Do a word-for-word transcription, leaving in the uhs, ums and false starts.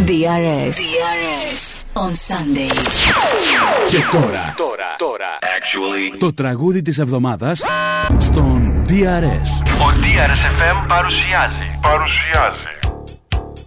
ντι αρ ες. ντι αρ ες on Sunday. Και τώρα, τώρα, τώρα, actually, το τραγούδι της εβδομάδας στον ντι αρ ες. Ο ντι αρ ες εφ εμ παρουσιάζει. Παρουσιάζει.